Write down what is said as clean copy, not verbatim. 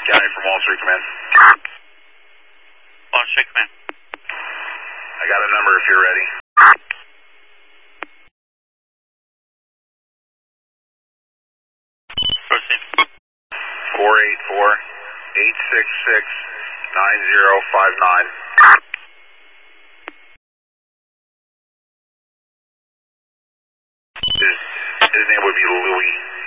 County from Wall Street Command. Wall Street Command. I got a number if you're ready. Proceed. 484-866-9059. His name would be Louis.